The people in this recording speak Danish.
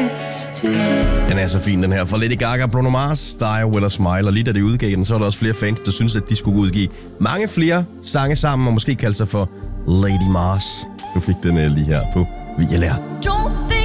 Den er så fin, den her. For Lady Gaga, Bruno Mars, Die With A Smile. Og lige da de udgav den, så var der også flere fans, der synes, at de skulle udgive mange flere sange sammen, og måske kalde sig for Lady Mars. Du fik den lige her på VLR.